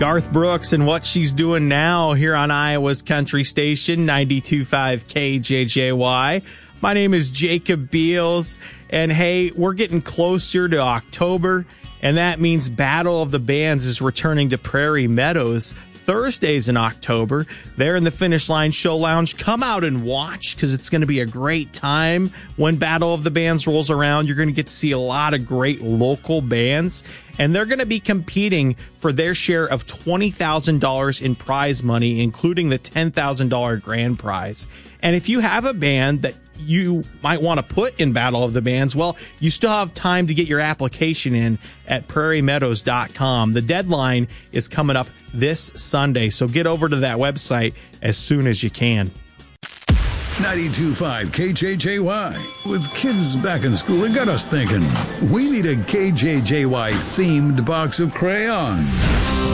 Garth Brooks and what she's doing now here on Iowa's Country Station, 92.5 KJJY. My name is Jacob Beals, and hey, we're getting closer to October, and that means Battle of the Bands is returning to Prairie Meadows Thursdays in October. There in the Finish Line Show Lounge. Come out and watch, because it's going to be a great time when Battle of the Bands rolls around. You're going to get to see a lot of great local bands, and they're going to be competing for their share of $20,000 in prize money, including the $10,000 grand prize. And if you have a band that you might want to put in Battle of the Bands, well, you still have time to get your application in at prairiemeadows.com. The deadline is coming up this Sunday, so get over to that website as soon as you can. 92.5 KJJY. With kids back in school, it got us thinking, we need a KJJY-themed box of crayons.